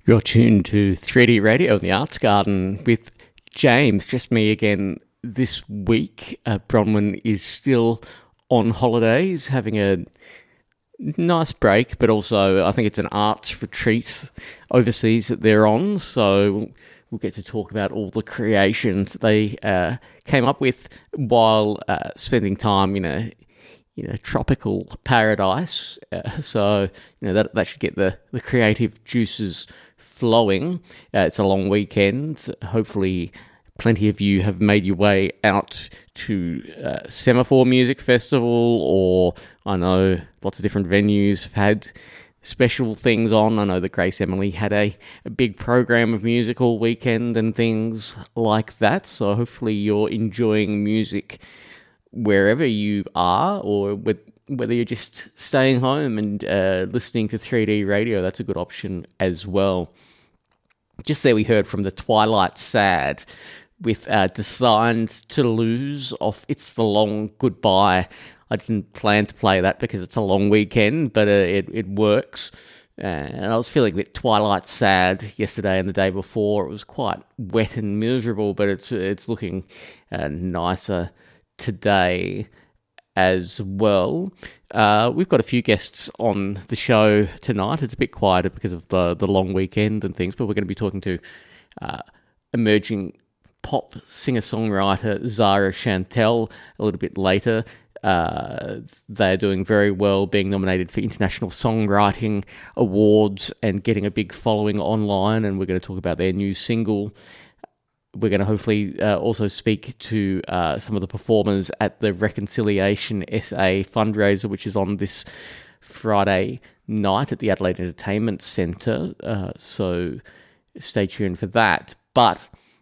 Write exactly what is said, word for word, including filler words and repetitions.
You're tuned to three D Radio, the Arts Garden, with James. Just me again this week. Uh, Bronwyn is still on holidays, having a nice break, but also I think it's an arts retreat overseas that they're on, so we'll get to talk about all the creations they uh, came up with while uh, spending time in a in a tropical paradise. Uh, so you know that that should get the, the creative juices flowing. Uh, it's a long weekend. Hopefully plenty of you have made your way out to uh, Semaphore Music Festival, or I know lots of different venues have had special things on. I know that Grace Emily had a, a big program of music all weekend and things like that, so hopefully you're enjoying music wherever you are, or with, whether you're just staying home and uh, listening to three D Radio. That's a good option as well. Just there we heard from the Twilight Sad with uh, Designed to Lose off It's the Long Goodbye. I didn't plan to play that because it's a long weekend, but uh, it, it works. Uh, and I was feeling a bit Twilight Sad yesterday and the day before. It was quite wet and miserable, but it's, it's looking uh, nicer today as well. Uh, we've got a few guests on the show tonight. It's a bit quieter because of the, the long weekend and things, but we're going to be talking to uh, emerging pop singer-songwriter Zara Chantelle a little bit later. Uh, they're doing very well, being nominated for International Songwriting Awards and getting a big following online, and we're going to talk about their new single. We're going to hopefully uh, also speak to uh, some of the performers at the Reconciliation S A fundraiser, which is on this Friday night at the Adelaide Entertainment Centre. Uh, so stay tuned for that. But